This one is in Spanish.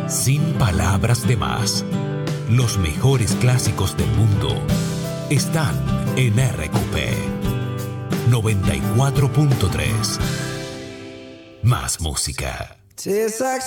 Sin palabras de más, los mejores clásicos del mundo están en RQP 94.3. Más música. Tastes like